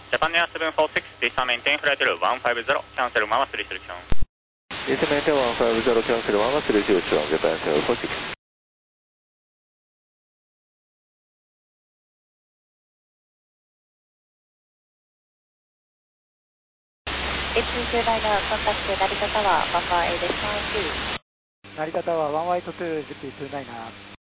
Japan Air 746, please maintain flight level 150, cancel 1 332. Please maintain 150, cancel 1 332, Japan Air 746. H229 contact Narita Tower, Papa 8 Sound 2. Narita Tower 1Y to 2, Zippy 299.